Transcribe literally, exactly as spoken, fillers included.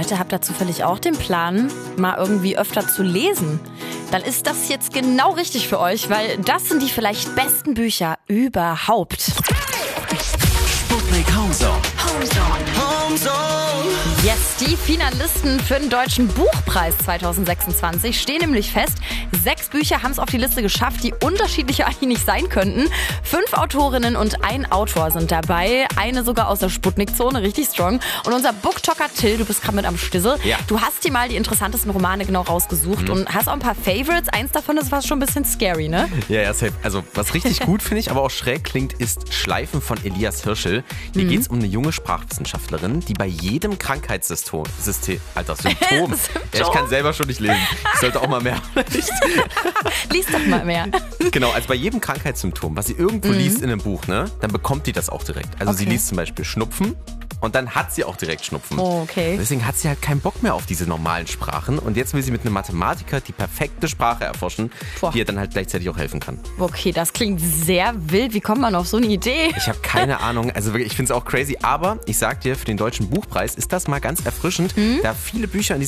Leute, habt ihr zufällig auch den Plan, mal irgendwie öfter zu lesen? Dann ist das jetzt genau richtig für euch, weil das sind die vielleicht besten Bücher überhaupt. Sputnik Homezone. Homezone. Homezone. Yes, die Finalisten für den Deutschen Buchpreis zwanzig sechsundzwanzig stehen nämlich fest. Sechs Bücher haben es auf die Liste geschafft, die unterschiedlicher eigentlich nicht sein könnten. Fünf Autorinnen und ein Autor sind dabei. Eine sogar aus der Sputnik-Zone, richtig strong. Und unser Booktalker Till, du bist gerade mit am Stissel. Ja. Du hast dir mal die interessantesten Romane genau rausgesucht mhm. und hast auch ein paar Favorites. Eins davon ist fast schon ein bisschen scary, ne? Ja, ja, safe. Also was richtig gut finde ich, aber auch schräg klingt, ist Schleifen von Elias Hirschel. Hier mhm. geht es um eine junge Sprachwissenschaftlerin, die bei jedem Krankheitssystem, System, Alter, Symptom, Symptom? Ja, ich kann selber schon nicht lesen. Ich sollte auch mal mehr. Lies doch mal mehr. Genau, also bei jedem Krankheitssymptom, was sie irgendwo mhm. liest in einem Buch, ne, dann bekommt die das auch direkt. Also okay. sie liest zum Beispiel Schnupfen. Und dann hat sie auch direkt Schnupfen. Oh, okay. Deswegen hat sie halt keinen Bock mehr auf diese normalen Sprachen. Und jetzt will sie mit einem Mathematiker die perfekte Sprache erforschen, Boah. die ihr dann halt gleichzeitig auch helfen kann. Okay, das klingt sehr wild. Wie kommt man auf so eine Idee? Ich habe keine Ahnung. Also wirklich, ich finde es auch crazy. Aber ich sag dir, für den Deutschen Buchpreis ist das mal ganz erfrischend, mhm. da viele Bücher in